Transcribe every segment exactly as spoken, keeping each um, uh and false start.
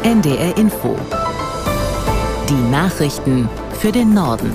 N D R Info. Die Nachrichten für den Norden.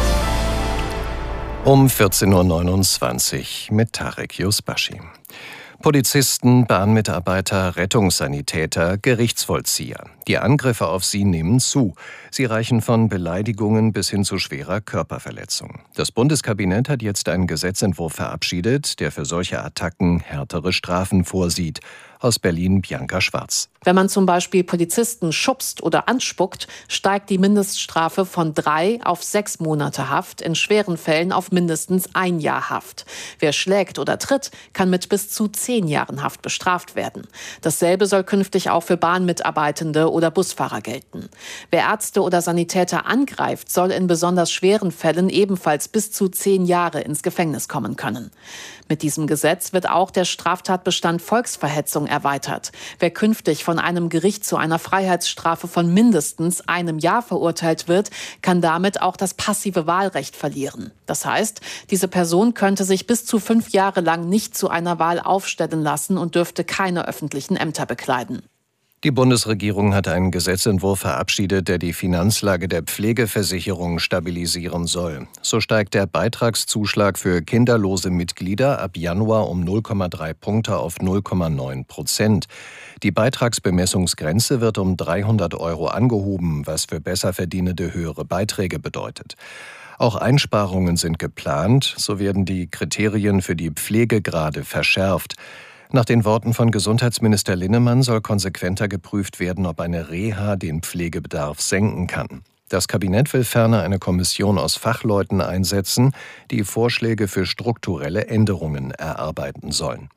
Um vierzehn Uhr neunundzwanzig mit Tarek Yusbashi. Polizisten, Bahnmitarbeiter, Rettungssanitäter, Gerichtsvollzieher. Die Angriffe auf sie nehmen zu. Sie reichen von Beleidigungen bis hin zu schwerer Körperverletzung. Das Bundeskabinett hat jetzt einen Gesetzentwurf verabschiedet, der für solche Attacken härtere Strafen vorsieht. Aus Berlin Bianca Schwarz. Wenn man zum Beispiel Polizisten schubst oder anspuckt, steigt die Mindeststrafe von drei auf sechs Monate Haft, in schweren Fällen auf mindestens ein Jahr Haft. Wer schlägt oder tritt, kann mit bis zu zehn Jahren Haft bestraft werden. Dasselbe soll künftig auch für Bahnmitarbeitende oder Busfahrer gelten. Wer Ärzte oder Sanitäter angreift, soll in besonders schweren Fällen ebenfalls bis zu zehn Jahre ins Gefängnis kommen können. Mit diesem Gesetz wird auch der Straftatbestand Volksverhetzung erweitert. Wer künftig von einem Gericht zu einer Freiheitsstrafe von mindestens einem Jahr verurteilt wird, kann damit auch das passive Wahlrecht verlieren. Das heißt, diese Person könnte sich bis zu fünf Jahre lang nicht zu einer Wahl aufstellen lassen und dürfte keine öffentlichen Ämter bekleiden. Die Bundesregierung hat einen Gesetzentwurf verabschiedet, der die Finanzlage der Pflegeversicherung stabilisieren soll. So steigt der Beitragszuschlag für kinderlose Mitglieder ab Januar um null Komma drei Punkte auf null Komma neun Prozent. Die Beitragsbemessungsgrenze wird um dreihundert Euro angehoben, was für Besserverdienende höhere Beiträge bedeutet. Auch Einsparungen sind geplant, so werden die Kriterien für die Pflegegrade verschärft. Nach den Worten von Gesundheitsminister Linnemann soll konsequenter geprüft werden, ob eine Reha den Pflegebedarf senken kann. Das Kabinett will ferner eine Kommission aus Fachleuten einsetzen, die Vorschläge für strukturelle Änderungen erarbeiten sollen.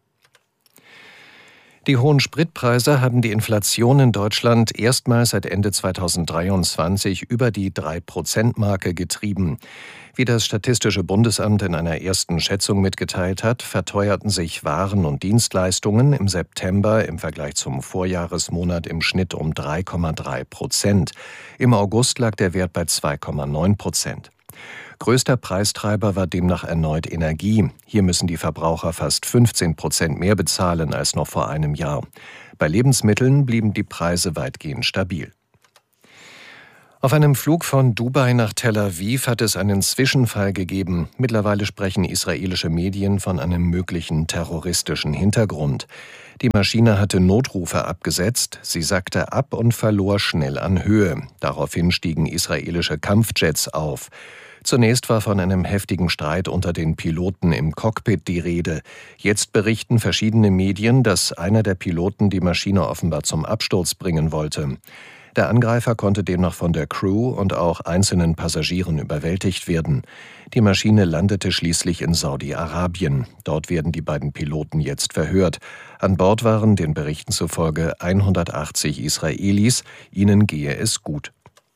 Die hohen Spritpreise haben die Inflation in Deutschland erstmals seit Ende zweitausenddreiundzwanzig über die drei Prozent Marke getrieben. Wie das Statistische Bundesamt in einer ersten Schätzung mitgeteilt hat, verteuerten sich Waren und Dienstleistungen im September im Vergleich zum Vorjahresmonat im Schnitt um drei Komma drei Prozent. Im August lag der Wert bei zwei Komma neun Prozent. Größter Preistreiber war demnach erneut Energie. Hier müssen die Verbraucher fast fünfzehn Prozent mehr bezahlen als noch vor einem Jahr. Bei Lebensmitteln blieben die Preise weitgehend stabil. Auf einem Flug von Dubai nach Tel Aviv hat es einen Zwischenfall gegeben. Mittlerweile sprechen israelische Medien von einem möglichen terroristischen Hintergrund. Die Maschine hatte Notrufe abgesetzt, sie sackte ab und verlor schnell an Höhe. Daraufhin stiegen israelische Kampfjets auf. Zunächst war von einem heftigen Streit unter den Piloten im Cockpit die Rede. Jetzt berichten verschiedene Medien, dass einer der Piloten die Maschine offenbar zum Absturz bringen wollte. Der Angreifer konnte demnach von der Crew und auch einzelnen Passagieren überwältigt werden. Die Maschine landete schließlich in Saudi-Arabien. Dort werden die beiden Piloten jetzt verhört. An Bord waren den Berichten zufolge hundertachtzig Israelis. Ihnen gehe es gut.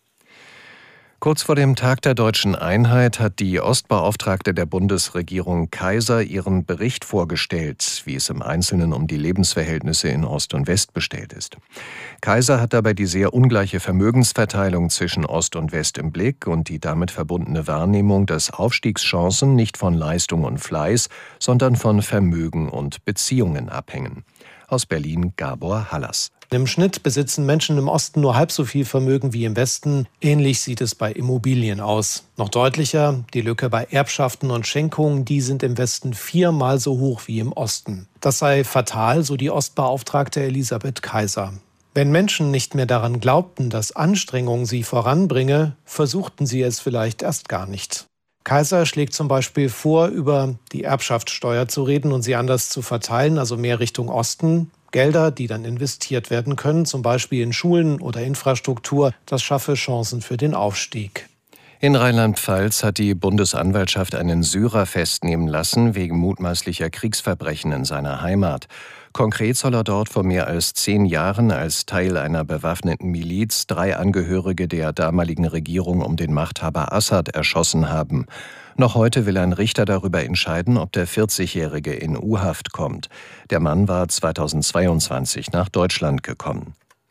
Kurz vor dem Tag der Deutschen Einheit hat die Ostbeauftragte der Bundesregierung Kaiser ihren Bericht vorgestellt, wie es im Einzelnen um die Lebensverhältnisse in Ost und West bestellt ist. Kaiser hat dabei die sehr ungleiche Vermögensverteilung zwischen Ost und West im Blick und die damit verbundene Wahrnehmung, dass Aufstiegschancen nicht von Leistung und Fleiß, sondern von Vermögen und Beziehungen abhängen. Aus Berlin Gabor Hallas. Im Schnitt besitzen Menschen im Osten nur halb so viel Vermögen wie im Westen. Ähnlich sieht es bei Immobilien aus. Noch deutlicher, die Lücke bei Erbschaften und Schenkungen, die sind im Westen viermal so hoch wie im Osten. Das sei fatal, so die Ostbeauftragte Elisabeth Kaiser. Wenn Menschen nicht mehr daran glaubten, dass Anstrengung sie voranbringe, versuchten sie es vielleicht erst gar nicht. Kaiser schlägt zum Beispiel vor, über die Erbschaftssteuer zu reden und sie anders zu verteilen, also mehr Richtung Osten. Gelder, die dann investiert werden können, zum Beispiel in Schulen oder Infrastruktur, das schaffe Chancen für den Aufstieg. In Rheinland-Pfalz hat die Bundesanwaltschaft einen Syrer festnehmen lassen wegen mutmaßlicher Kriegsverbrechen in seiner Heimat. Konkret soll er dort vor mehr als zehn Jahren als Teil einer bewaffneten Miliz drei Angehörige der damaligen Regierung um den Machthaber Assad erschossen haben. Noch heute will ein Richter darüber entscheiden, ob der vierzigjährige in U-Haft kommt. Der Mann war zweitausendzweiundzwanzig nach Deutschland gekommen.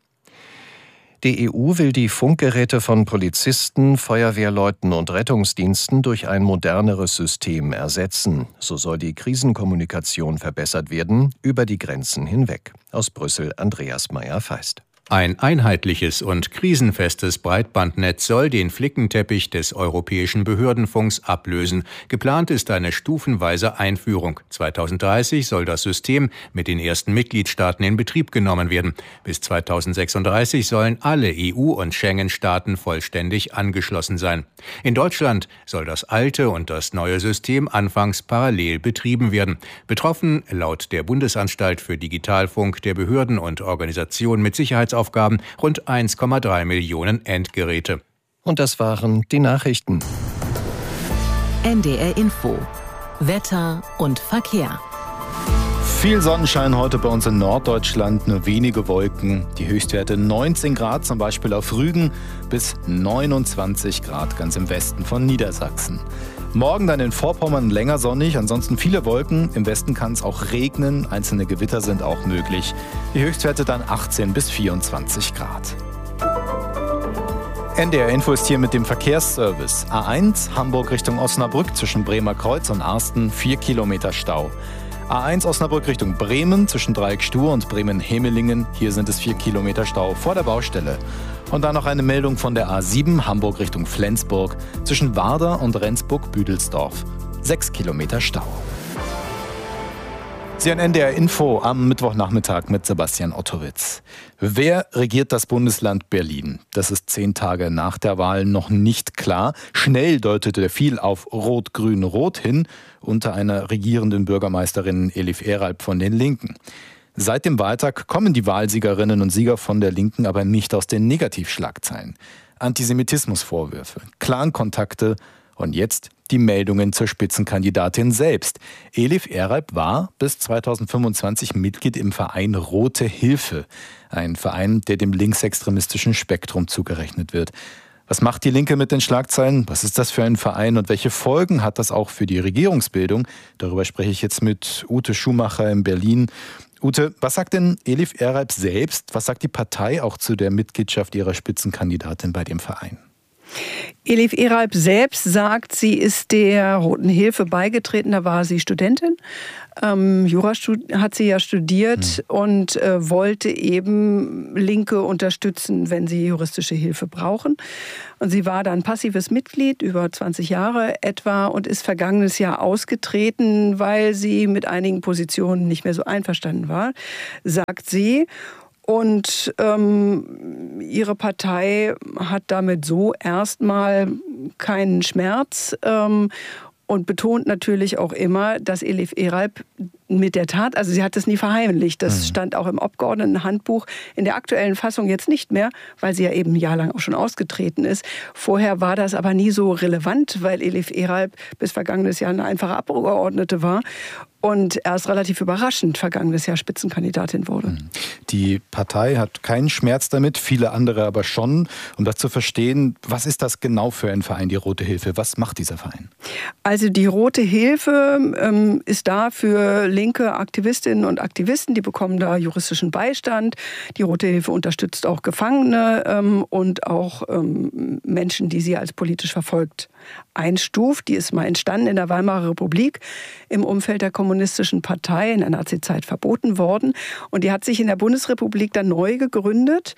Die E U will die Funkgeräte von Polizisten, Feuerwehrleuten und Rettungsdiensten durch ein moderneres System ersetzen. So soll die Krisenkommunikation verbessert werden, über die Grenzen hinweg. Aus Brüssel Andreas Meyer-Feist. Ein einheitliches und krisenfestes Breitbandnetz soll den Flickenteppich des europäischen Behördenfunks ablösen. Geplant ist eine stufenweise Einführung. zweitausenddreißig soll das System mit den ersten Mitgliedstaaten in Betrieb genommen werden. Bis zweitausendsechsunddreißig sollen alle E U- und Schengen-Staaten vollständig angeschlossen sein. In Deutschland soll das alte und das neue System anfangs parallel betrieben werden. Betroffen, laut der Bundesanstalt für Digitalfunk der Behörden und Organisationen mit Sicherheitsaufgaben, rund eins Komma drei Millionen Endgeräte. Und das waren die Nachrichten. N D R Info. Wetter und Verkehr. Viel Sonnenschein heute bei uns in Norddeutschland, nur wenige Wolken. Die Höchstwerte neunzehn Grad zum Beispiel auf Rügen bis neunundzwanzig Grad ganz im Westen von Niedersachsen. Morgen dann in Vorpommern länger sonnig, ansonsten viele Wolken. Im Westen kann es auch regnen, einzelne Gewitter sind auch möglich. Die Höchstwerte dann achtzehn bis vierundzwanzig Grad. N D R Info ist hier mit dem Verkehrsservice. A eins Hamburg Richtung Osnabrück zwischen Bremer Kreuz und Arsten, vier Kilometer Stau. A eins Osnabrück Richtung Bremen zwischen Dreieck Stur und Bremen-Hemelingen. Hier sind es vier Kilometer Stau vor der Baustelle. Und dann noch eine Meldung von der A sieben Hamburg Richtung Flensburg zwischen Warder und Rendsburg-Büdelsdorf. sechs Kilometer Stau. Sie hören N D R Info am Mittwochnachmittag mit Sebastian Ottowitz. Wer regiert das Bundesland Berlin? Das ist zehn Tage nach der Wahl noch nicht klar. Schnell deutete viel auf Rot-Grün-Rot hin unter einer regierenden Bürgermeisterin Elif Eralp von den Linken. Seit dem Wahltag kommen die Wahlsiegerinnen und Sieger von der Linken aber nicht aus den Negativschlagzeilen. Antisemitismusvorwürfe, Clankontakte und jetzt die Meldungen zur Spitzenkandidatin selbst. Elif Eralp war bis zweitausendfünfundzwanzig Mitglied im Verein Rote Hilfe, ein Verein, der dem linksextremistischen Spektrum zugerechnet wird. Was macht die Linke mit den Schlagzeilen? Was ist das für ein Verein und welche Folgen hat das auch für die Regierungsbildung? Darüber spreche ich jetzt mit Ute Schumacher in Berlin. Ute, was sagt denn Elif Eralp selbst? Was sagt die Partei auch zu der Mitgliedschaft ihrer Spitzenkandidatin bei dem Verein? Elif Eralp selbst sagt, sie ist der Roten Hilfe beigetreten, da war sie Studentin. Ähm, Jura hat sie ja studiert mhm. und äh, wollte eben Linke unterstützen, wenn sie juristische Hilfe brauchen. Und sie war dann passives Mitglied, über zwanzig Jahre etwa, und ist vergangenes Jahr ausgetreten, weil sie mit einigen Positionen nicht mehr so einverstanden war, sagt sie. Und ähm, ihre Partei hat damit so erstmal keinen Schmerz ähm, und betont natürlich auch immer, dass Elif Eralp mit der Tat, also sie hat das nie verheimlicht, das mhm. stand auch im Abgeordnetenhandbuch, in der aktuellen Fassung jetzt nicht mehr, weil sie ja eben ein Jahr lang auch schon ausgetreten ist. Vorher war das aber nie so relevant, weil Elif Eralp bis vergangenes Jahr eine einfache Abgeordnete war und erst relativ überraschend vergangenes Jahr Spitzenkandidatin wurde. Die Partei hat keinen Schmerz damit, viele andere aber schon. Um das zu verstehen, was ist das genau für ein Verein, die Rote Hilfe? Was macht dieser Verein? Also die Rote Hilfe ähm, ist da für linke Aktivistinnen und Aktivisten, die bekommen da juristischen Beistand. Die Rote Hilfe unterstützt auch Gefangene ähm, und auch ähm, Menschen, die sie als politisch verfolgt einstuft. Die ist mal entstanden in der Weimarer Republik im Umfeld der Kommunistischen Partei, in der Nazizeit verboten worden. Und die hat sich in der Bundesrepublik dann neu gegründet,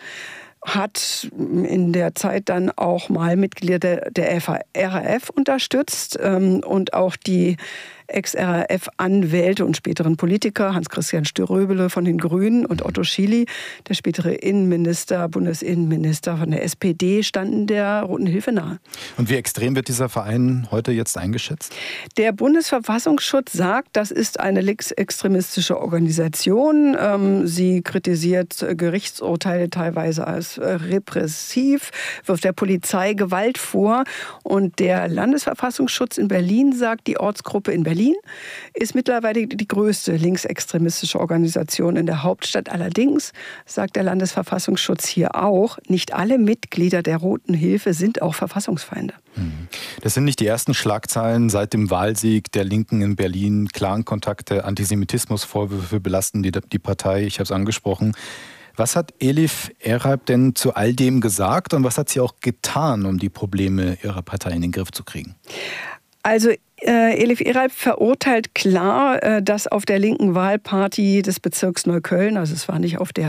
hat in der Zeit dann auch mal Mitglieder der R A F unterstützt ähm, und auch die Ex-R A F-Anwälte und späteren Politiker, Hans-Christian Ströbele von den Grünen und Otto Schily, der spätere Innenminister, Bundesinnenminister von der S P D, standen der Roten Hilfe nahe. Und wie extrem wird dieser Verein heute jetzt eingeschätzt? Der Bundesverfassungsschutz sagt, das ist eine linksextremistische Organisation. Sie kritisiert Gerichtsurteile teilweise als repressiv, wirft der Polizei Gewalt vor. Und der Landesverfassungsschutz in Berlin sagt, die Ortsgruppe in Berlin ist mittlerweile die größte linksextremistische Organisation in der Hauptstadt. Allerdings sagt der Landesverfassungsschutz hier auch, nicht alle Mitglieder der Roten Hilfe sind auch Verfassungsfeinde. Das sind nicht die ersten Schlagzeilen seit dem Wahlsieg der Linken in Berlin. Clankontakte, Antisemitismusvorwürfe belasten die, die Partei, ich habe es angesprochen. Was hat Elif Eralp denn zu all dem gesagt und was hat sie auch getan, um die Probleme ihrer Partei in den Griff zu kriegen? Also äh, Elif Eralp verurteilt klar, äh, dass auf der linken Wahlparty des Bezirks Neukölln, also es war nicht auf der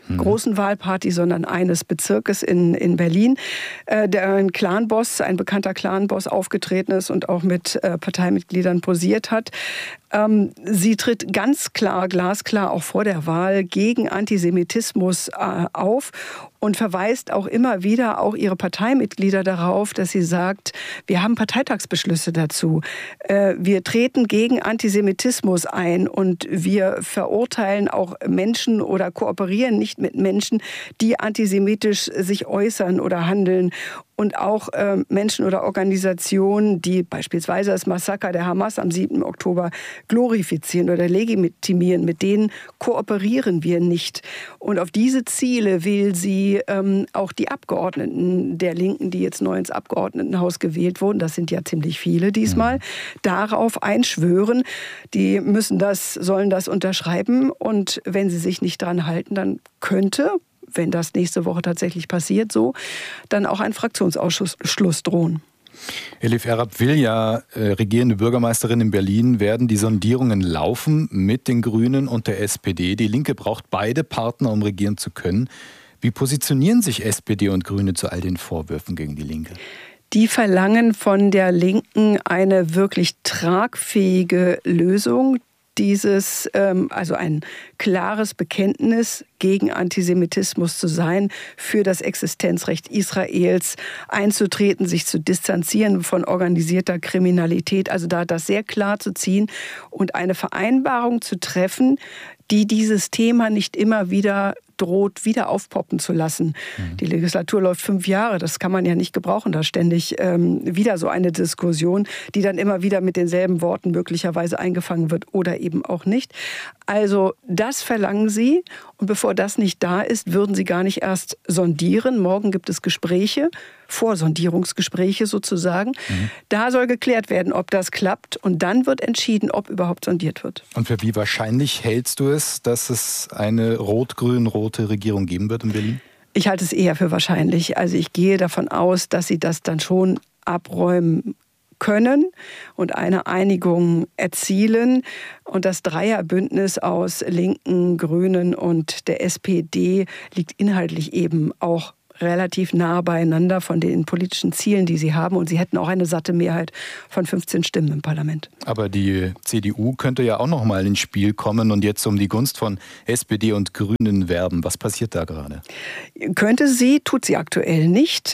hm. großen Wahlparty, sondern eines Bezirkes in, in Berlin, äh, der ein Clanboss, ein bekannter Clanboss aufgetreten ist und auch mit äh, Parteimitgliedern posiert hat. Ähm, sie tritt ganz klar, glasklar auch vor der Wahl gegen Antisemitismus äh, auf und verweist auch immer wieder auch ihre Parteimitglieder darauf, dass sie sagt, wir haben Parteitagsbeschlüsse dazu. Äh, wir treten gegen Antisemitismus ein und wir verurteilen auch Menschen oder kooperieren nicht mit Menschen, die antisemitisch sich äußern oder handeln. Und auch äh, Menschen oder Organisationen, die beispielsweise das Massaker der Hamas am siebten Oktober glorifizieren oder legitimieren, mit denen kooperieren wir nicht. Und auf diese Ziele will sie ähm, auch die Abgeordneten der Linken, die jetzt neu ins Abgeordnetenhaus gewählt wurden, das sind ja ziemlich viele diesmal, mhm. darauf einschwören. Die müssen das, sollen das unterschreiben. Und wenn sie sich nicht dran halten, dann könnte, wenn das nächste Woche tatsächlich passiert, so, dann auch ein Fraktionsausschluss drohen. Elif Erab will ja äh, regierende Bürgermeisterin in Berlin werden. Die Sondierungen laufen mit den Grünen und der S P D. Die Linke braucht beide Partner, um regieren zu können. Wie positionieren sich S P D und Grüne zu all den Vorwürfen gegen die Linke? Die verlangen von der Linken eine wirklich tragfähige Lösung. Dieses, ähm, also ein klares Bekenntnis gegen Antisemitismus zu sein, für das Existenzrecht Israels einzutreten, sich zu distanzieren von organisierter Kriminalität, also da das sehr klar zu ziehen und eine Vereinbarung zu treffen, die dieses Thema nicht immer wieder droht, wieder aufpoppen zu lassen. Mhm. Die Legislatur läuft fünf Jahre, das kann man ja nicht gebrauchen, da ständig ähm, wieder so eine Diskussion, die dann immer wieder mit denselben Worten möglicherweise eingefangen wird oder eben auch nicht. Also das verlangen sie und bevor das nicht da ist, würden sie gar nicht erst sondieren. Morgen gibt es Gespräche, Vorsondierungsgespräche sozusagen. Mhm. Da soll geklärt werden, ob das klappt und dann wird entschieden, ob überhaupt sondiert wird. Und für wie wahrscheinlich hältst du es, dass es eine rot-grün-rote Regierung geben wird in Berlin? Ich halte es eher für wahrscheinlich. Also ich gehe davon aus, dass sie das dann schon abräumen können und eine Einigung erzielen. Und das Dreierbündnis aus Linken, Grünen und der S P D liegt inhaltlich eben auch relativ nah beieinander von den politischen Zielen, die sie haben. Und sie hätten auch eine satte Mehrheit von fünfzehn Stimmen im Parlament. Aber die C D U könnte ja auch noch mal ins Spiel kommen und jetzt um die Gunst von S P D und Grünen werben. Was passiert da gerade? Könnte sie, tut sie aktuell nicht,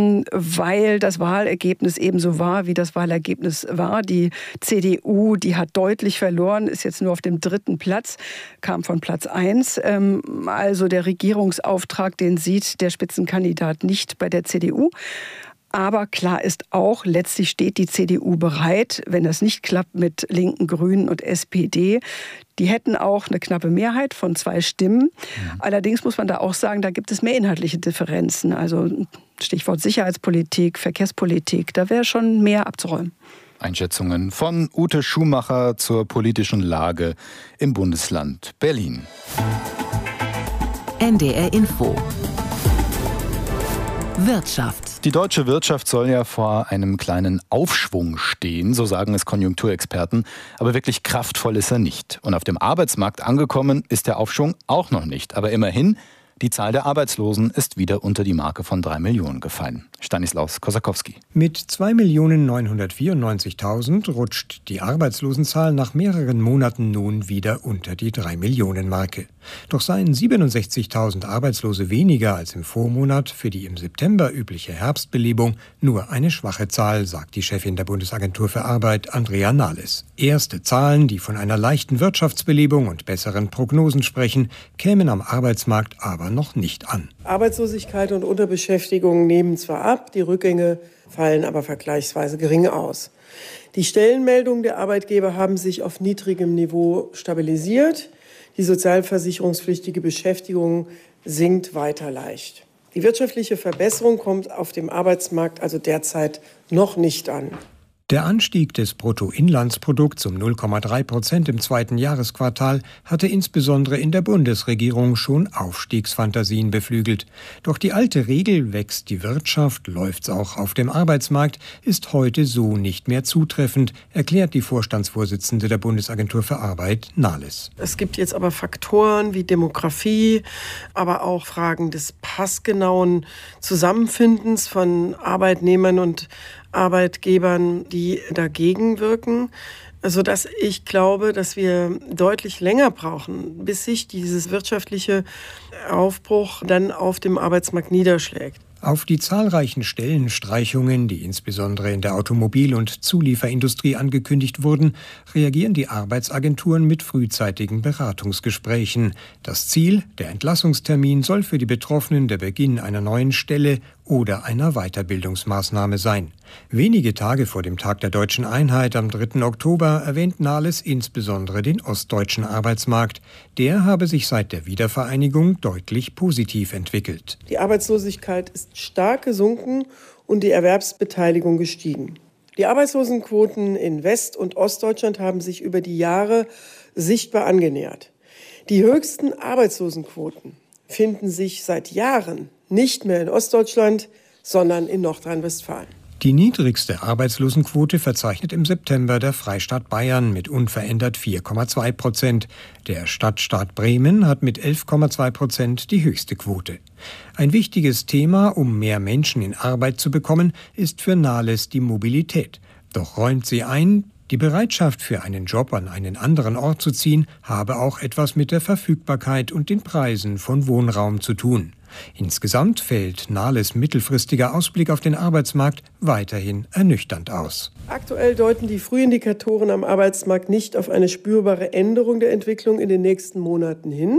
weil das Wahlergebnis ebenso war, wie das Wahlergebnis war. Die C D U, die hat deutlich verloren, ist jetzt nur auf dem dritten Platz, kam von Platz eins. Also der Regierungsauftrag, den sieht der Spitzenkandidat Kandidat nicht bei der C D U. Aber klar ist auch, letztlich steht die C D U bereit, wenn das nicht klappt mit Linken, Grünen und S P D. Die hätten auch eine knappe Mehrheit von zwei Stimmen. Mhm. Allerdings muss man da auch sagen, da gibt es mehr inhaltliche Differenzen. Also Stichwort Sicherheitspolitik, Verkehrspolitik, da wäre schon mehr abzuräumen. Einschätzungen von Ute Schumacher zur politischen Lage im Bundesland Berlin. N D R Info. Wirtschaft. Die deutsche Wirtschaft soll ja vor einem kleinen Aufschwung stehen, so sagen es Konjunkturexperten. Aber wirklich kraftvoll ist er nicht. Und auf dem Arbeitsmarkt angekommen ist der Aufschwung auch noch nicht. Aber immerhin, die Zahl der Arbeitslosen ist wieder unter die Marke von drei Millionen gefallen. Stanislaus Kosakowski. Mit zwei Millionen neunhundertvierundneunzigtausend rutscht die Arbeitslosenzahl nach mehreren Monaten nun wieder unter die drei Millionen Marke. Doch seien siebenundsechzigtausend Arbeitslose weniger als im Vormonat für die im September übliche Herbstbelebung nur eine schwache Zahl, sagt die Chefin der Bundesagentur für Arbeit, Andrea Nahles. Erste Zahlen, die von einer leichten Wirtschaftsbelebung und besseren Prognosen sprechen, kämen am Arbeitsmarkt aber noch nicht an. Arbeitslosigkeit und Unterbeschäftigung nehmen zwar ab, die Rückgänge fallen aber vergleichsweise gering aus. Die Stellenmeldungen der Arbeitgeber haben sich auf niedrigem Niveau stabilisiert. Die sozialversicherungspflichtige Beschäftigung sinkt weiter leicht. Die wirtschaftliche Verbesserung kommt auf dem Arbeitsmarkt also derzeit noch nicht an. Der Anstieg des Bruttoinlandsprodukts um null Komma drei Prozent im zweiten Jahresquartal hatte insbesondere in der Bundesregierung schon Aufstiegsfantasien beflügelt. Doch die alte Regel, wächst die Wirtschaft, läuft's auch auf dem Arbeitsmarkt, ist heute so nicht mehr zutreffend, erklärt die Vorstandsvorsitzende der Bundesagentur für Arbeit, Nahles. Es gibt jetzt aber Faktoren wie Demografie, aber auch Fragen des passgenauen Zusammenfindens von Arbeitnehmern und Arbeitgebern, die dagegen wirken, sodass ich glaube, dass wir deutlich länger brauchen, bis sich dieses wirtschaftliche Aufbruch dann auf dem Arbeitsmarkt niederschlägt. Auf die zahlreichen Stellenstreichungen, die insbesondere in der Automobil- und Zulieferindustrie angekündigt wurden, reagieren die Arbeitsagenturen mit frühzeitigen Beratungsgesprächen. Das Ziel, der Entlassungstermin, soll für die Betroffenen der Beginn einer neuen Stelle oder einer Weiterbildungsmaßnahme sein. Wenige Tage vor dem Tag der Deutschen Einheit am dritten Oktober erwähnt Nahles insbesondere den ostdeutschen Arbeitsmarkt. Der habe sich seit der Wiedervereinigung deutlich positiv entwickelt. Die Arbeitslosigkeit ist stark gesunken und die Erwerbsbeteiligung gestiegen. Die Arbeitslosenquoten in West- und Ostdeutschland haben sich über die Jahre sichtbar angenähert. Die höchsten Arbeitslosenquoten finden sich seit Jahren nicht mehr in Ostdeutschland, sondern in Nordrhein-Westfalen. Die niedrigste Arbeitslosenquote verzeichnet im September der Freistaat Bayern mit unverändert vier Komma zwei Prozent. Der Stadtstaat Bremen hat mit elf Komma zwei Prozent die höchste Quote. Ein wichtiges Thema, um mehr Menschen in Arbeit zu bekommen, ist für Nahles die Mobilität. Doch räumt sie ein, die Bereitschaft für einen Job an einen anderen Ort zu ziehen, habe auch etwas mit der Verfügbarkeit und den Preisen von Wohnraum zu tun. Insgesamt fällt Nahles mittelfristiger Ausblick auf den Arbeitsmarkt weiterhin ernüchternd aus. Aktuell deuten die Frühindikatoren am Arbeitsmarkt nicht auf eine spürbare Änderung der Entwicklung in den nächsten Monaten hin.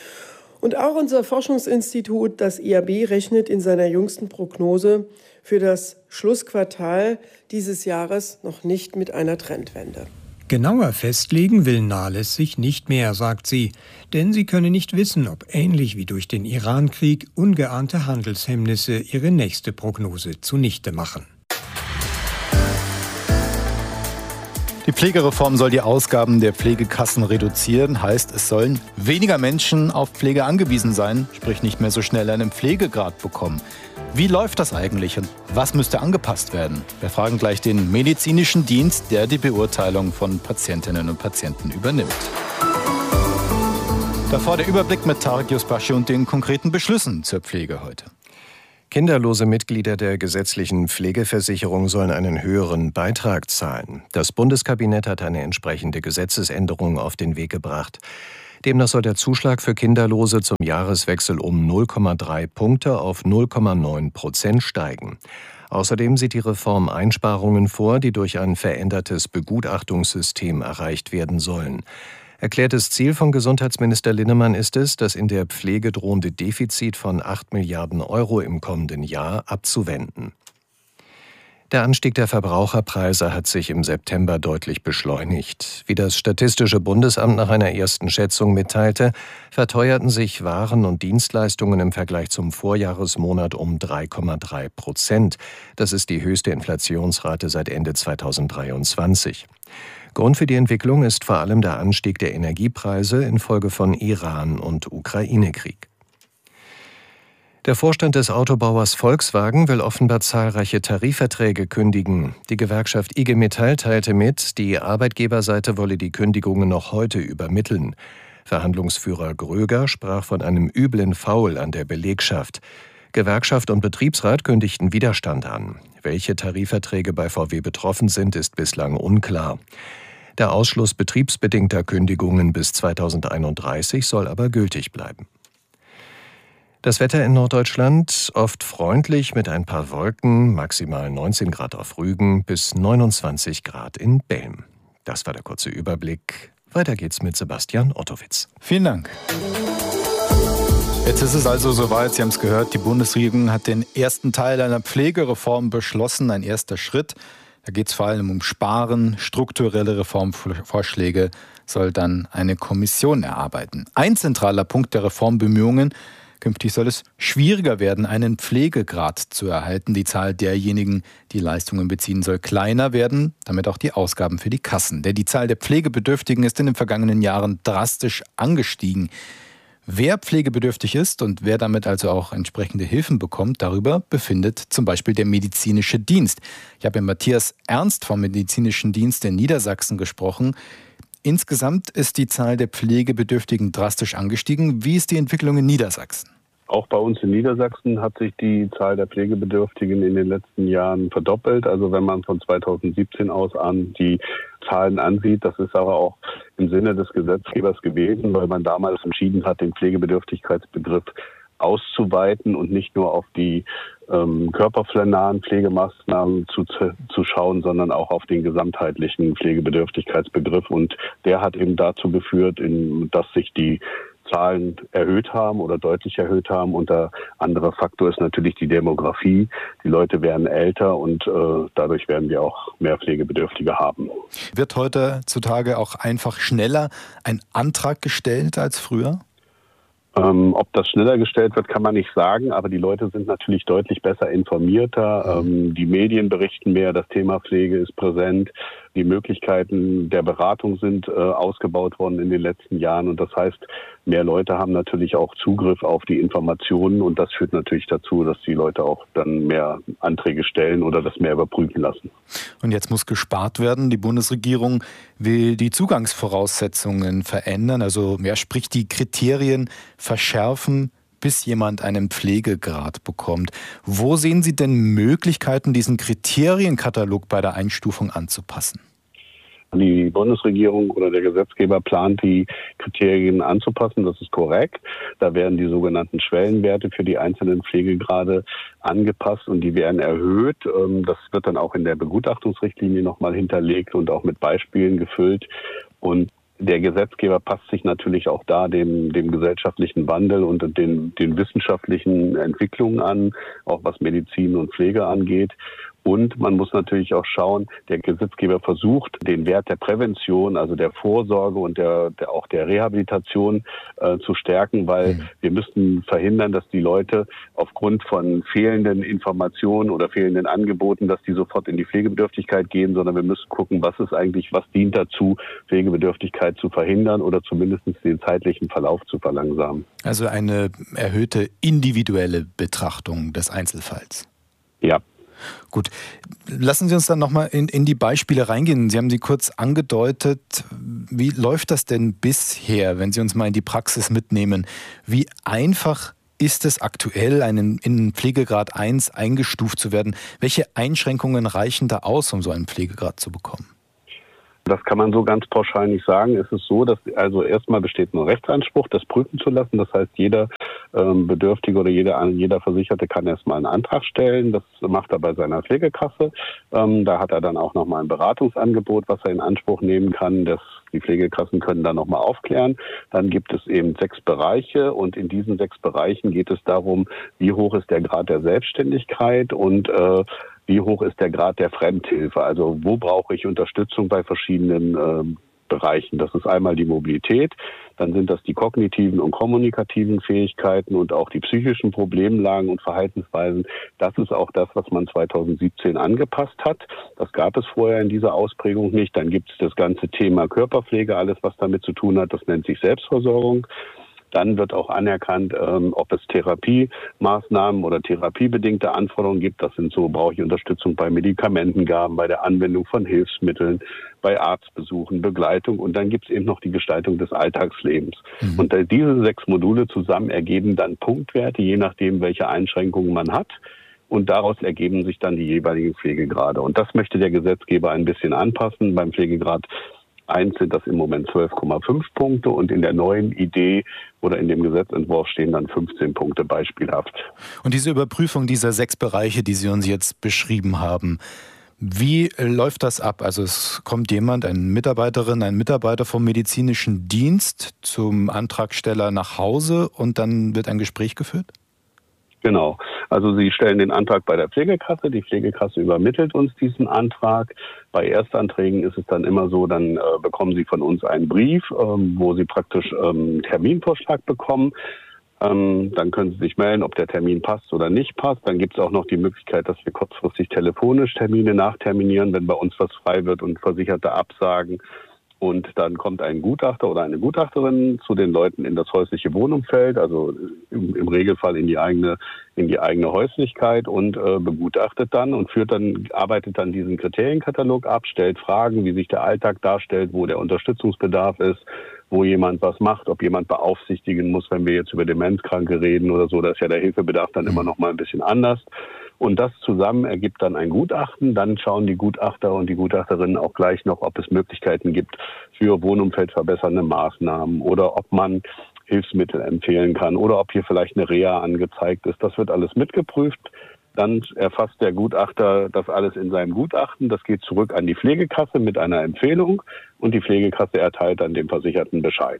Und auch unser Forschungsinstitut, das I A B, rechnet in seiner jüngsten Prognose für das Schlussquartal dieses Jahres noch nicht mit einer Trendwende. Genauer festlegen will Nahles sich nicht mehr, sagt sie, denn sie könne nicht wissen, ob ähnlich wie durch den Iran-Krieg ungeahnte Handelshemmnisse ihre nächste Prognose zunichte machen. Die Pflegereform soll die Ausgaben der Pflegekassen reduzieren, heißt, es sollen weniger Menschen auf Pflege angewiesen sein, sprich nicht mehr so schnell einen Pflegegrad bekommen. Wie läuft das eigentlich und was müsste angepasst werden? Wir fragen gleich den medizinischen Dienst, der die Beurteilung von Patientinnen und Patienten übernimmt. Davor der Überblick mit Tarek Yusbashi und den konkreten Beschlüssen zur Pflege heute. Kinderlose Mitglieder der gesetzlichen Pflegeversicherung sollen einen höheren Beitrag zahlen. Das Bundeskabinett hat eine entsprechende Gesetzesänderung auf den Weg gebracht. Demnach soll der Zuschlag für Kinderlose zum Jahreswechsel um null Komma drei Punkte auf null Komma neun Prozent steigen. Außerdem sieht die Reform Einsparungen vor, die durch ein verändertes Begutachtungssystem erreicht werden sollen. Erklärtes Ziel von Gesundheitsminister Linnemann ist es, das in der Pflege drohende Defizit von acht Milliarden Euro im kommenden Jahr abzuwenden. Der Anstieg der Verbraucherpreise hat sich im September deutlich beschleunigt. Wie das Statistische Bundesamt nach einer ersten Schätzung mitteilte, verteuerten sich Waren und Dienstleistungen im Vergleich zum Vorjahresmonat um drei Komma drei Prozent. Das ist die höchste Inflationsrate seit Ende zweitausenddreiundzwanzig. Grund für die Entwicklung ist vor allem der Anstieg der Energiepreise infolge von Iran- und Ukraine-Krieg. Der Vorstand des Autobauers Volkswagen will offenbar zahlreiche Tarifverträge kündigen. Die Gewerkschaft I G Metall teilte mit, die Arbeitgeberseite wolle die Kündigungen noch heute übermitteln. Verhandlungsführer Gröger sprach von einem üblen Faul an der Belegschaft. Gewerkschaft und Betriebsrat kündigten Widerstand an. Welche Tarifverträge bei V W betroffen sind, ist bislang unklar. Der Ausschluss betriebsbedingter Kündigungen bis zweitausendeinunddreißig soll aber gültig bleiben. Das Wetter in Norddeutschland oft freundlich mit ein paar Wolken, maximal neunzehn Grad auf Rügen bis neunundzwanzig Grad in Belm. Das war der kurze Überblick. Weiter geht's mit Sebastian Ottowitz. Vielen Dank. Jetzt ist es also soweit, Sie haben es gehört, die Bundesregierung hat den ersten Teil einer Pflegereform beschlossen, ein erster Schritt. Da geht es vor allem um Sparen, strukturelle Reformvorschläge soll dann eine Kommission erarbeiten. Ein zentraler Punkt der Reformbemühungen Künftig soll es schwieriger werden, einen Pflegegrad zu erhalten. Die Zahl derjenigen, die Leistungen beziehen, soll kleiner werden, damit auch die Ausgaben für die Kassen. Denn die Zahl der Pflegebedürftigen ist in den vergangenen Jahren drastisch angestiegen. Wer pflegebedürftig ist und wer damit also auch entsprechende Hilfen bekommt, darüber befindet zum Beispiel der medizinische Dienst. Ich habe mit Matthias Ernst vom medizinischen Dienst in Niedersachsen gesprochen. Insgesamt ist die Zahl der Pflegebedürftigen drastisch angestiegen. Wie ist die Entwicklung in Niedersachsen? Auch bei uns in Niedersachsen hat sich die Zahl der Pflegebedürftigen in den letzten Jahren verdoppelt. Also wenn man von zweitausendsiebzehn aus an die Zahlen ansieht, das ist aber auch im Sinne des Gesetzgebers gewesen, weil man damals entschieden hat, den Pflegebedürftigkeitsbegriff auszuweiten und nicht nur auf die ähm, körpernahen Pflegemaßnahmen zu, zu schauen, sondern auch auf den gesamtheitlichen Pflegebedürftigkeitsbegriff. Und der hat eben dazu geführt, in, dass sich die Zahlen erhöht haben oder deutlich erhöht haben. Und der andere Faktor ist natürlich die Demografie. Die Leute werden älter und äh, dadurch werden wir auch mehr Pflegebedürftige haben. Wird heutzutage auch einfach schneller ein Antrag gestellt als früher? Ähm, ob das schneller gestellt wird, kann man nicht sagen, aber die Leute sind natürlich deutlich besser informierter. Ähm, die Medien berichten mehr, das Thema Pflege ist präsent. Die Möglichkeiten der Beratung sind äh, ausgebaut worden in den letzten Jahren und das heißt, mehr Leute haben natürlich auch Zugriff auf die Informationen und das führt natürlich dazu, dass die Leute auch dann mehr Anträge stellen oder das mehr überprüfen lassen. Und jetzt muss gespart werden. Die Bundesregierung will die Zugangsvoraussetzungen verändern, also mehr sprich die Kriterien verschärfen, bis jemand einen Pflegegrad bekommt. Wo sehen Sie denn Möglichkeiten, diesen Kriterienkatalog bei der Einstufung anzupassen? Die Bundesregierung oder der Gesetzgeber plant, die Kriterien anzupassen. Das ist korrekt. Da werden die sogenannten Schwellenwerte für die einzelnen Pflegegrade angepasst und die werden erhöht. Das wird dann auch in der Begutachtungsrichtlinie nochmal hinterlegt und auch mit Beispielen gefüllt. Und der Gesetzgeber passt sich natürlich auch da dem, dem gesellschaftlichen Wandel und den, den wissenschaftlichen Entwicklungen an, auch was Medizin und Pflege angeht. Und man muss natürlich auch schauen, der Gesetzgeber versucht, den Wert der Prävention, also der Vorsorge und der, der auch der Rehabilitation äh, zu stärken, weil mhm. wir müssen verhindern, dass die Leute aufgrund von fehlenden Informationen oder fehlenden Angeboten, dass die sofort in die Pflegebedürftigkeit gehen, sondern wir müssen gucken, was ist eigentlich, was dient dazu, Pflegebedürftigkeit zu verhindern oder zumindest den zeitlichen Verlauf zu verlangsamen. Also eine erhöhte individuelle Betrachtung des Einzelfalls. Ja. Gut, lassen Sie uns dann nochmal in, in die Beispiele reingehen. Sie haben sie kurz angedeutet. Wie läuft das denn bisher, wenn Sie uns mal in die Praxis mitnehmen? Wie einfach ist es aktuell, einen, in Pflegegrad eins eingestuft zu werden? Welche Einschränkungen reichen da aus, um so einen Pflegegrad zu bekommen? Das kann man so ganz pauschal nicht sagen. Es ist so, dass also erstmal besteht ein Rechtsanspruch, das prüfen zu lassen. Das heißt, jeder ähm, Bedürftige oder jeder, jeder Versicherte kann erstmal einen Antrag stellen. Das macht er bei seiner Pflegekasse. Ähm, da hat er dann auch nochmal ein Beratungsangebot, was er in Anspruch nehmen kann. Das, die Pflegekassen können dann nochmal aufklären. Dann gibt es eben sechs Bereiche und in diesen sechs Bereichen geht es darum, wie hoch ist der Grad der Selbstständigkeit und äh, wie hoch ist der Grad der Fremdhilfe? Also wo brauche ich Unterstützung bei verschiedenen äh, Bereichen? Das ist einmal die Mobilität, dann sind das die kognitiven und kommunikativen Fähigkeiten und auch die psychischen Problemlagen und Verhaltensweisen. Das ist auch das, was man zweitausendsiebzehn angepasst hat. Das gab es vorher in dieser Ausprägung nicht. Dann gibt es das ganze Thema Körperpflege, alles was damit zu tun hat. Das nennt sich Selbstversorgung. Dann wird auch anerkannt, ähm, ob es Therapiemaßnahmen oder therapiebedingte Anforderungen gibt. Das sind so, brauche ich Unterstützung bei Medikamentengaben, bei der Anwendung von Hilfsmitteln, bei Arztbesuchen, Begleitung. Und dann gibt es eben noch die Gestaltung des Alltagslebens. Mhm. Und äh, diese sechs Module zusammen ergeben dann Punktwerte, je nachdem, welche Einschränkungen man hat. Und daraus ergeben sich dann die jeweiligen Pflegegrade. Und das möchte der Gesetzgeber ein bisschen anpassen. Beim Pflegegrad eins sind das im Moment zwölf Komma fünf Punkte und in der neuen Idee oder in dem Gesetzentwurf stehen dann fünfzehn Punkte beispielhaft. Und diese Überprüfung dieser sechs Bereiche, die Sie uns jetzt beschrieben haben, wie läuft das ab? Also es kommt jemand, eine Mitarbeiterin, ein Mitarbeiter vom medizinischen Dienst zum Antragsteller nach Hause und dann wird ein Gespräch geführt? Genau. Also Sie stellen den Antrag bei der Pflegekasse. Die Pflegekasse übermittelt uns diesen Antrag. Bei Erstanträgen ist es dann immer so, dann äh, bekommen Sie von uns einen Brief, ähm, wo Sie praktisch ähm, einen Terminvorschlag bekommen. Ähm, dann können Sie sich melden, ob der Termin passt oder nicht passt. Dann gibt es auch noch die Möglichkeit, dass wir kurzfristig telefonisch Termine nachterminieren, wenn bei uns was frei wird und Versicherte absagen. Und dann kommt ein Gutachter oder eine Gutachterin zu den Leuten in das häusliche Wohnumfeld, also im, im Regelfall in die eigene, in die eigene Häuslichkeit und äh, begutachtet dann und führt dann, arbeitet dann diesen Kriterienkatalog ab, stellt Fragen, wie sich der Alltag darstellt, wo der Unterstützungsbedarf ist, wo jemand was macht, ob jemand beaufsichtigen muss, wenn wir jetzt über Demenzkranke reden oder so, da ist ja der Hilfebedarf dann immer noch mal ein bisschen anders. Und das zusammen ergibt dann ein Gutachten. Dann schauen die Gutachter und die Gutachterinnen auch gleich noch, ob es Möglichkeiten gibt für wohnumfeldverbessernde Maßnahmen oder ob man Hilfsmittel empfehlen kann oder ob hier vielleicht eine Reha angezeigt ist. Das wird alles mitgeprüft. Dann erfasst der Gutachter das alles in seinem Gutachten. Das geht zurück an die Pflegekasse mit einer Empfehlung und die Pflegekasse erteilt dann dem Versicherten Bescheid.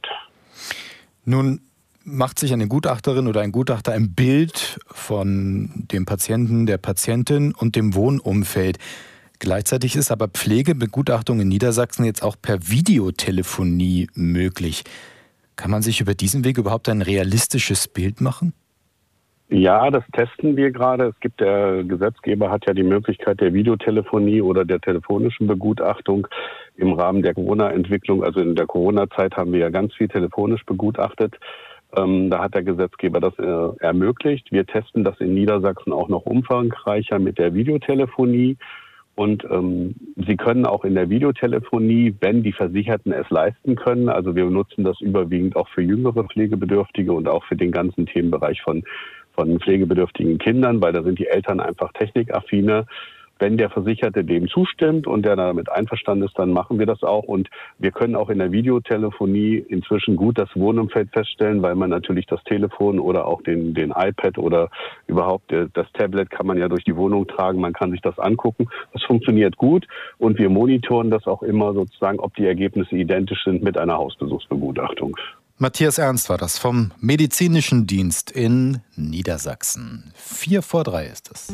Nun macht sich eine Gutachterin oder ein Gutachter ein Bild von dem Patienten, der Patientin und dem Wohnumfeld. Gleichzeitig ist aber Pflegebegutachtung in Niedersachsen jetzt auch per Videotelefonie möglich. Kann man sich über diesen Weg überhaupt ein realistisches Bild machen? Ja, das testen wir gerade. Es gibt, der Gesetzgeber hat ja die Möglichkeit der Videotelefonie oder der telefonischen Begutachtung im Rahmen der Corona-Entwicklung. Also in der Corona-Zeit haben wir ja ganz viel telefonisch begutachtet. Ähm, da hat der Gesetzgeber das äh, ermöglicht. Wir testen das in Niedersachsen auch noch umfangreicher mit der Videotelefonie. Und ähm, Sie können auch in der Videotelefonie, wenn die Versicherten es leisten können, also wir nutzen das überwiegend auch für jüngere Pflegebedürftige und auch für den ganzen Themenbereich von, von pflegebedürftigen Kindern, weil da sind die Eltern einfach technikaffiner. Wenn der Versicherte dem zustimmt und der damit einverstanden ist, dann machen wir das auch. Und wir können auch in der Videotelefonie inzwischen gut das Wohnumfeld feststellen, weil man natürlich das Telefon oder auch den, den iPad oder überhaupt das Tablet kann man ja durch die Wohnung tragen. Man kann sich das angucken. Das funktioniert gut und wir monitoren das auch immer sozusagen, ob die Ergebnisse identisch sind mit einer Hausbesuchsbegutachtung. Matthias Ernst war das vom Medizinischen Dienst in Niedersachsen. Vier vor drei ist es.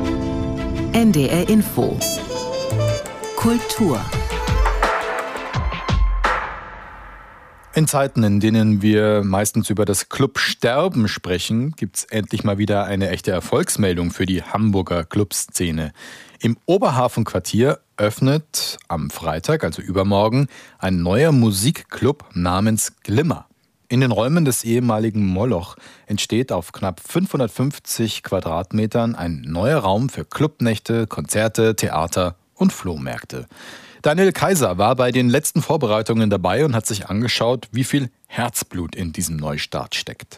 N D R Info. Kultur. In Zeiten, in denen wir meistens über das Clubsterben sprechen, gibt es endlich mal wieder eine echte Erfolgsmeldung für die Hamburger Clubszene. Im Oberhafenquartier öffnet am Freitag, also übermorgen, ein neuer Musikclub namens Glimmer. In den Räumen des ehemaligen Moloch entsteht auf knapp fünfhundertfünfzig Quadratmetern ein neuer Raum für Clubnächte, Konzerte, Theater und Flohmärkte. Daniel Kaiser war bei den letzten Vorbereitungen dabei und hat sich angeschaut, wie viel Herzblut in diesem Neustart steckt.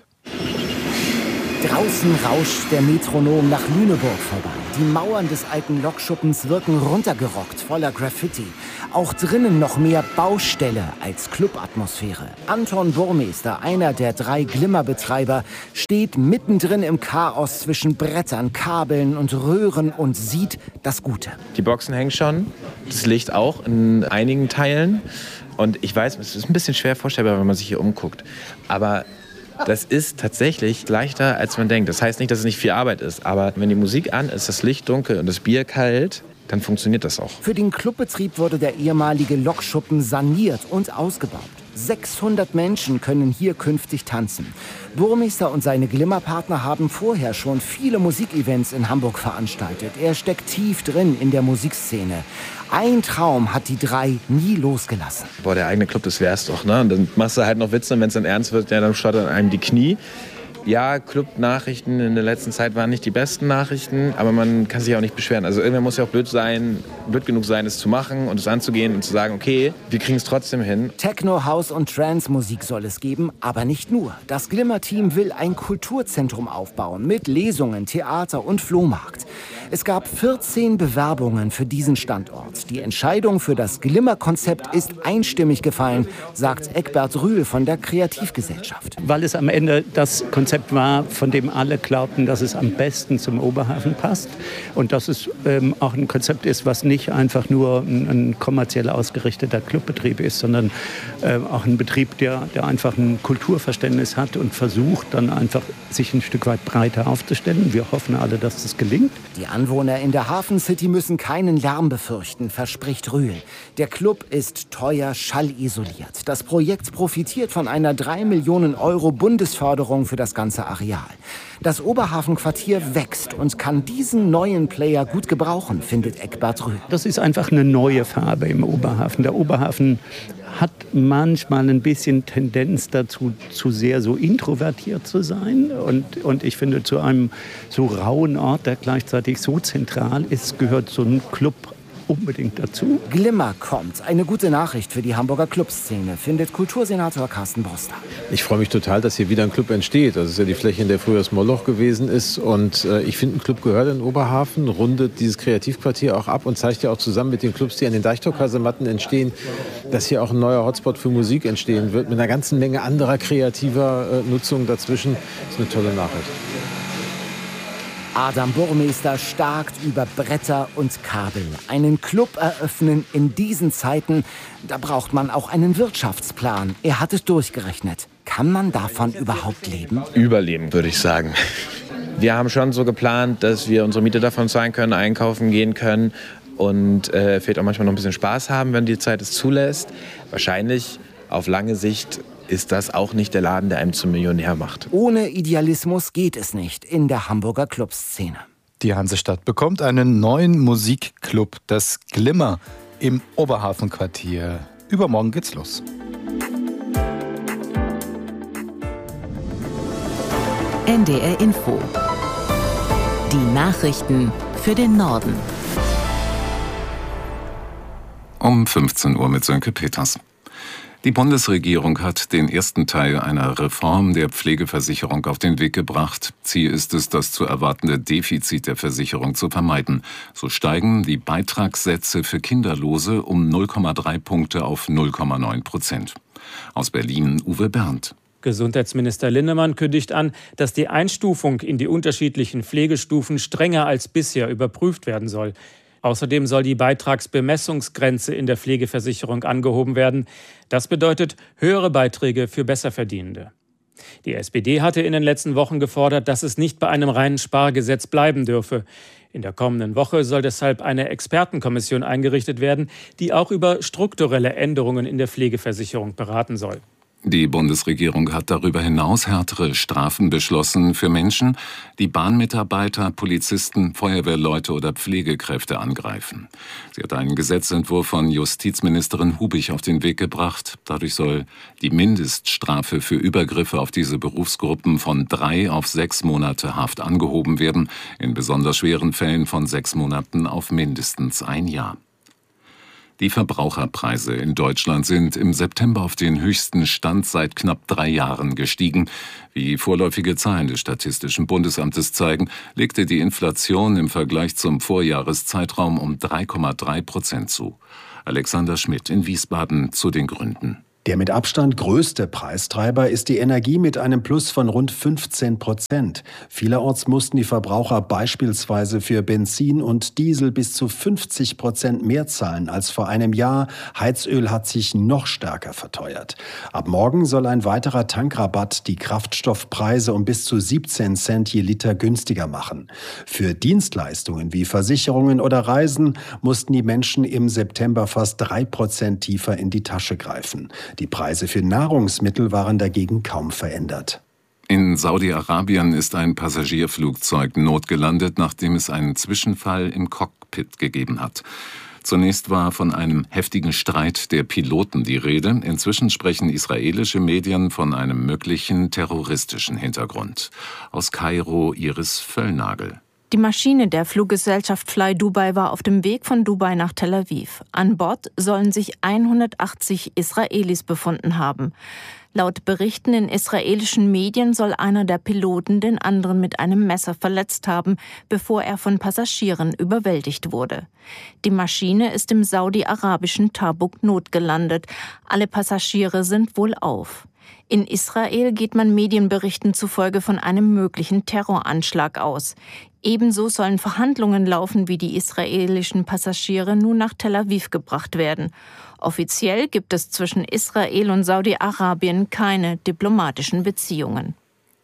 Draußen rauscht der Metronom nach Lüneburg vorbei. Die Mauern des alten Lokschuppens wirken runtergerockt, voller Graffiti. Auch drinnen noch mehr Baustelle als Clubatmosphäre. Anton Burmester, einer der drei Glimmerbetreiber, steht mittendrin im Chaos zwischen Brettern, Kabeln und Röhren und sieht das Gute. Die Boxen hängen schon, das Licht auch in einigen Teilen. Und ich weiß, es ist ein bisschen schwer vorstellbar, wenn man sich hier umguckt. Aber das ist tatsächlich leichter, als man denkt. Das heißt nicht, dass es nicht viel Arbeit ist, aber wenn die Musik an ist, das Licht dunkel und das Bier kalt, dann funktioniert das auch. Für den Clubbetrieb wurde der ehemalige Lokschuppen saniert und ausgebaut. sechshundert Menschen können hier künftig tanzen. Burmester und seine Glimmerpartner haben vorher schon viele Musikevents in Hamburg veranstaltet. Er steckt tief drin in der Musikszene. Ein Traum hat die drei nie losgelassen. Boah, der eigene Club, das wär's doch, ne? Und dann machst du halt noch Witze und wenn es dann ernst wird, ja, dann stottern einem die Knie. Ja, Club-Nachrichten in der letzten Zeit waren nicht die besten Nachrichten, aber man kann sich auch nicht beschweren. Also irgendwann muss ja auch blöd sein, blöd genug sein, es zu machen und es anzugehen und zu sagen, okay, wir kriegen es trotzdem hin. Techno, House und Trance-Musik soll es geben, aber nicht nur. Das Glimmer-Team will ein Kulturzentrum aufbauen mit Lesungen, Theater und Flohmarkt. Es gab vierzehn Bewerbungen für diesen Standort. Die Entscheidung für das Glimmer-Konzept ist einstimmig gefallen, sagt Eckbert Rühl von der Kreativgesellschaft. Weil es am Ende das Konzept war, von dem alle glaubten, dass es am besten zum Oberhafen passt und dass es ähm, auch ein Konzept ist, was nicht einfach nur ein, ein kommerziell ausgerichteter Clubbetrieb ist, sondern äh, auch ein Betrieb, der, der einfach ein Kulturverständnis hat und versucht, dann einfach sich ein Stück weit breiter aufzustellen. Wir hoffen alle, dass das gelingt. Die Anwohner in der Hafen City müssen keinen Lärm befürchten, verspricht Rühl. Der Club ist teuer schallisoliert. Das Projekt profitiert von einer drei Millionen Euro Bundesförderung für das ganze Areal. Das Oberhafenquartier wächst und kann diesen neuen Player gut gebrauchen, findet Eckbert Rühl. Das ist einfach eine neue Farbe im Oberhafen. Der Oberhafen hat manchmal ein bisschen Tendenz dazu, zu sehr so introvertiert zu sein. Und, und ich finde, zu einem so rauen Ort, der gleichzeitig so zentral ist, gehört so ein Club unbedingt dazu. Glimmer kommt. Eine gute Nachricht für die Hamburger Clubszene, findet Kultursenator Carsten Broster. Ich freue mich total, dass hier wieder ein Club entsteht. Das ist ja die Fläche, in der früher das Moloch gewesen ist. Und äh, ich finde, ein Club gehört in Oberhafen, rundet dieses Kreativquartier auch ab und zeigt ja auch zusammen mit den Clubs, die an den Deichtorkasematten entstehen, dass hier auch ein neuer Hotspot für Musik entstehen wird, mit einer ganzen Menge anderer kreativer äh, Nutzung dazwischen. Das ist eine tolle Nachricht. Adam Burmester starkt über Bretter und Kabel. Einen Club eröffnen in diesen Zeiten, da braucht man auch einen Wirtschaftsplan. Er hat es durchgerechnet. Kann man davon überhaupt leben? Überleben, würde ich sagen. Wir haben schon so geplant, dass wir unsere Miete davon zahlen können, einkaufen gehen können und äh, vielleicht auch manchmal noch ein bisschen Spaß haben, wenn die Zeit es zulässt. Wahrscheinlich auf lange Sicht ist das auch nicht der Laden, der einem zum Millionär macht. Ohne Idealismus geht es nicht in der Hamburger Clubszene. Die Hansestadt bekommt einen neuen Musikclub, das Glimmer, im Oberhafenquartier. Übermorgen geht's los. N D R Info. Die Nachrichten für den Norden. Um fünfzehn Uhr mit Sönke Peters. Die Bundesregierung hat den ersten Teil einer Reform der Pflegeversicherung auf den Weg gebracht. Ziel ist es, das zu erwartende Defizit der Versicherung zu vermeiden. So steigen die Beitragssätze für Kinderlose um null Komma drei Punkte auf null Komma neun Prozent. Aus Berlin Uwe Berndt. Gesundheitsminister Linnemann kündigt an, dass die Einstufung in die unterschiedlichen Pflegestufen strenger als bisher überprüft werden soll. Außerdem soll die Beitragsbemessungsgrenze in der Pflegeversicherung angehoben werden. Das bedeutet höhere Beiträge für Besserverdienende. Die S P D hatte in den letzten Wochen gefordert, dass es nicht bei einem reinen Spargesetz bleiben dürfe. In der kommenden Woche soll deshalb eine Expertenkommission eingerichtet werden, die auch über strukturelle Änderungen in der Pflegeversicherung beraten soll. Die Bundesregierung hat darüber hinaus härtere Strafen beschlossen für Menschen, die Bahnmitarbeiter, Polizisten, Feuerwehrleute oder Pflegekräfte angreifen. Sie hat einen Gesetzentwurf von Justizministerin Hubich auf den Weg gebracht. Dadurch soll die Mindeststrafe für Übergriffe auf diese Berufsgruppen von drei auf sechs Monate Haft angehoben werden, in besonders schweren Fällen von sechs Monaten auf mindestens ein Jahr. Die Verbraucherpreise in Deutschland sind im September auf den höchsten Stand seit knapp drei Jahren gestiegen. Wie vorläufige Zahlen des Statistischen Bundesamtes zeigen, legte die Inflation im Vergleich zum Vorjahreszeitraum um drei Komma drei Prozent zu. Alexander Schmidt in Wiesbaden zu den Gründen. Der mit Abstand größte Preistreiber ist die Energie mit einem Plus von rund fünfzehn Prozent. Vielerorts mussten die Verbraucher beispielsweise für Benzin und Diesel bis zu fünfzig Prozent mehr zahlen als vor einem Jahr. Heizöl hat sich noch stärker verteuert. Ab morgen soll ein weiterer Tankrabatt die Kraftstoffpreise um bis zu siebzehn Cent je Liter günstiger machen. Für Dienstleistungen wie Versicherungen oder Reisen mussten die Menschen im September fast drei Prozent tiefer in die Tasche greifen. Die Preise für Nahrungsmittel waren dagegen kaum verändert. In Saudi-Arabien ist ein Passagierflugzeug notgelandet, nachdem es einen Zwischenfall im Cockpit gegeben hat. Zunächst war von einem heftigen Streit der Piloten die Rede. Inzwischen sprechen israelische Medien von einem möglichen terroristischen Hintergrund. Aus Kairo Iris Völlnagel. Die Maschine der Fluggesellschaft Fly Dubai war auf dem Weg von Dubai nach Tel Aviv. An Bord sollen sich hundertachtzig Israelis befunden haben. Laut Berichten in israelischen Medien soll einer der Piloten den anderen mit einem Messer verletzt haben, bevor er von Passagieren überwältigt wurde. Die Maschine ist im saudi-arabischen Tabuk notgelandet. Alle Passagiere sind wohlauf. In Israel geht man Medienberichten zufolge von einem möglichen Terroranschlag aus. Ebenso sollen Verhandlungen laufen, wie die israelischen Passagiere nun nach Tel Aviv gebracht werden. Offiziell gibt es zwischen Israel und Saudi-Arabien keine diplomatischen Beziehungen.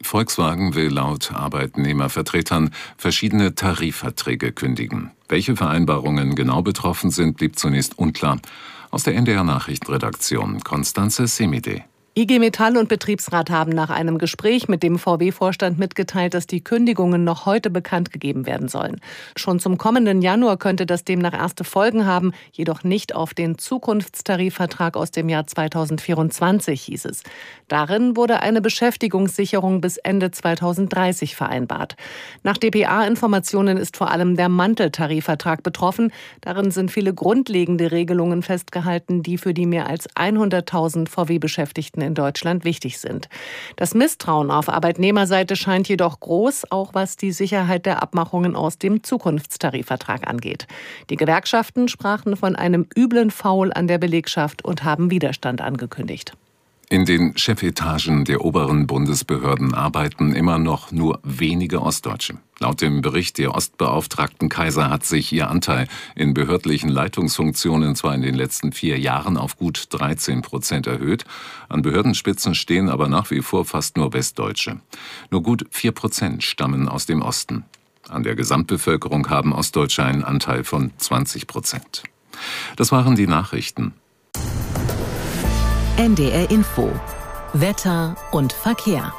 Volkswagen will laut Arbeitnehmervertretern verschiedene Tarifverträge kündigen. Welche Vereinbarungen genau betroffen sind, blieb zunächst unklar. Aus der N D R-Nachrichtenredaktion Konstanze Semide. I G Metall und Betriebsrat haben nach einem Gespräch mit dem V W-Vorstand mitgeteilt, dass die Kündigungen noch heute bekannt gegeben werden sollen. Schon zum kommenden Januar könnte das demnach erste Folgen haben, jedoch nicht auf den Zukunftstarifvertrag aus dem Jahr zweitausendvierundzwanzig, hieß es. Darin wurde eine Beschäftigungssicherung bis Ende zweitausenddreißig vereinbart. Nach D P A-Informationen ist vor allem der Manteltarifvertrag betroffen. Darin sind viele grundlegende Regelungen festgehalten, die für die mehr als hunderttausend V W-Beschäftigten in Deutschland wichtig sind. Das Misstrauen auf Arbeitnehmerseite scheint jedoch groß, auch was die Sicherheit der Abmachungen aus dem Zukunftstarifvertrag angeht. Die Gewerkschaften sprachen von einem üblen Foul an der Belegschaft und haben Widerstand angekündigt. In den Chefetagen der oberen Bundesbehörden arbeiten immer noch nur wenige Ostdeutsche. Laut dem Bericht der Ostbeauftragten Kaiser hat sich ihr Anteil in behördlichen Leitungsfunktionen zwar in den letzten vier Jahren auf gut dreizehn Prozent erhöht, an Behördenspitzen stehen aber nach wie vor fast nur Westdeutsche. Nur gut vier Prozent stammen aus dem Osten. An der Gesamtbevölkerung haben Ostdeutsche einen Anteil von zwanzig Prozent. Das waren die Nachrichten. N D R Info. Wetter und Verkehr.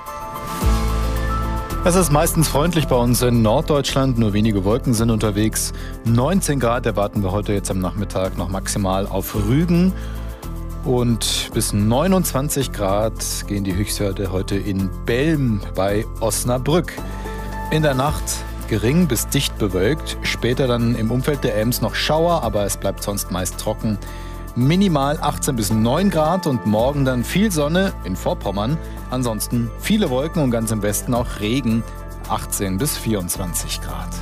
Es ist meistens freundlich bei uns in Norddeutschland, nur wenige Wolken sind unterwegs. neunzehn Grad erwarten wir heute jetzt am Nachmittag noch maximal auf Rügen. Und bis neunundzwanzig Grad gehen die Höchstwerte heute in Belm bei Osnabrück. In der Nacht gering bis dicht bewölkt, später dann im Umfeld der Ems noch Schauer, aber es bleibt sonst meist trocken. Minimal achtzehn bis neun Grad und morgen dann viel Sonne in Vorpommern. Ansonsten viele Wolken und ganz im Westen auch Regen, achtzehn bis vierundzwanzig Grad.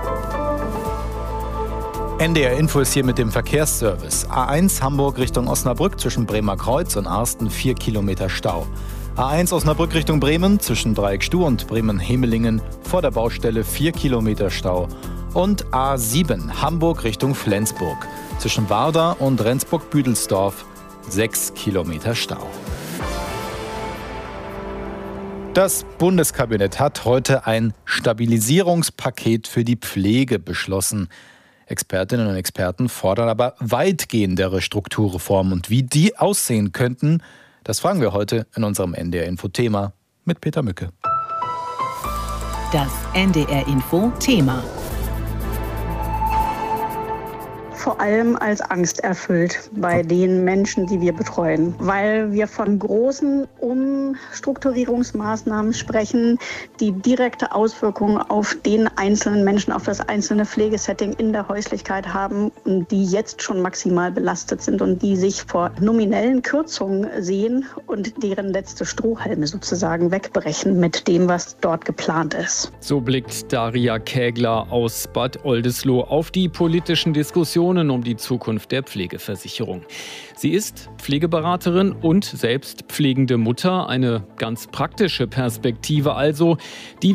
N D R Info ist hier mit dem Verkehrsservice. A eins Hamburg Richtung Osnabrück zwischen Bremer Kreuz und Arsten vier Kilometer Stau. A eins Osnabrück Richtung Bremen zwischen Dreieckstuh und Bremen-Hemelingen vor der Baustelle vier Kilometer Stau. Und A sieben Hamburg Richtung Flensburg zwischen Warda und Rendsburg-Büdelsdorf sechs Kilometer Stau. Das Bundeskabinett hat heute ein Stabilisierungspaket für die Pflege beschlossen. Expertinnen und Experten fordern aber weitgehendere Strukturreformen. Und wie die aussehen könnten, das fragen wir heute in unserem N D R-Info-Thema mit Peter Mücke. Das N D R-Info-Thema. Vor allem als Angst erfüllt bei den Menschen, die wir betreuen, weil wir von großen Umstrukturierungsmaßnahmen sprechen, die direkte Auswirkungen auf den einzelnen Menschen, auf das einzelne Pflegesetting in der Häuslichkeit haben und die jetzt schon maximal belastet sind und die sich vor nominellen Kürzungen sehen und deren letzte Strohhalme sozusagen wegbrechen mit dem, was dort geplant ist. So blickt Daria Kägler aus Bad Oldesloe auf die politischen Diskussionen um die Zukunft der Pflegeversicherung. Sie ist Pflegeberaterin und selbst pflegende Mutter, eine ganz praktische Perspektive also, die